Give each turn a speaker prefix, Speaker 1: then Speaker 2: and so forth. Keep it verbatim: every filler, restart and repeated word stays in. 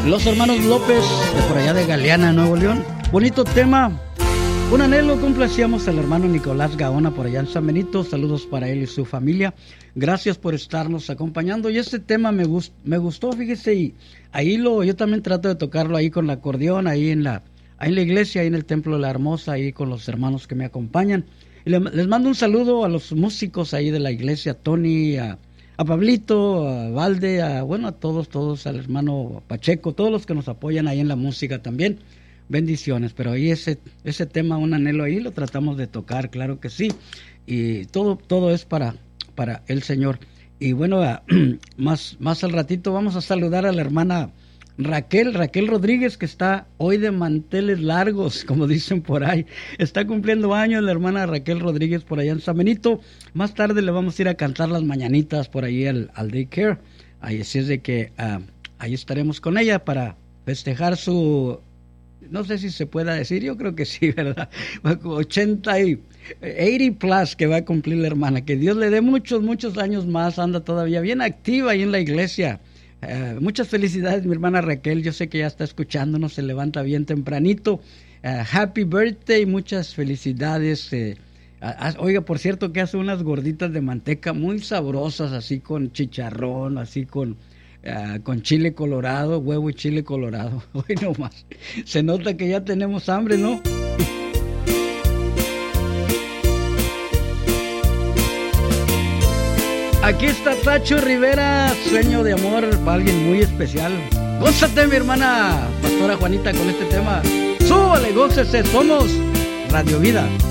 Speaker 1: Los hermanos López, de por allá de Galeana, Nuevo León. Bonito tema. Un anhelo, complacíamos al hermano Nicolás Gaona por allá en San Benito. Saludos para él y su familia. Gracias por estarnos acompañando. Y este tema me, gust, me gustó, fíjese, y ahí lo, yo también trato de tocarlo ahí con el acordeón, ahí en la, ahí en la iglesia, ahí en el Templo de la Hermosa, ahí con los hermanos que me acompañan. Y le, les mando un saludo a los músicos ahí de la iglesia, Tony, a, a Pablito, a Valde, a, bueno, a todos, todos, al hermano Pacheco, todos los que nos apoyan ahí en la música también. Bendiciones, pero ahí ese, ese tema, un anhelo ahí, lo tratamos de tocar, claro que sí. Y todo, todo es para, para el Señor. Y bueno, más, más al ratito vamos a saludar a la hermana Raquel, Raquel Rodríguez, que está hoy de manteles largos, como dicen por ahí. Está cumpliendo años la hermana Raquel Rodríguez por allá en San Benito. Más tarde le vamos a ir a cantar las mañanitas por ahí al, al daycare. Ahí así es de que uh, ahí estaremos con ella para festejar su... No sé si se pueda decir, yo creo que sí, ¿verdad? ochenta y ochenta plus que va a cumplir la hermana. Que Dios le dé muchos, muchos años más. Anda todavía bien activa ahí en la iglesia. Uh, muchas felicidades, mi hermana Raquel. Yo sé que ya está escuchándonos, se levanta bien tempranito. Uh, happy birthday, muchas felicidades. Uh, uh, oiga, por cierto, que hace unas gorditas de manteca muy sabrosas, así con chicharrón, así con... Uh, con chile colorado, huevo y chile colorado. Hoy nomás. Se nota que ya tenemos hambre, ¿no? Aquí está Tacho Rivera, Sueño de Amor, para alguien muy especial. Gózate, mi hermana Pastora Juanita, con este tema. Súbale, gócese, somos Radio Vida.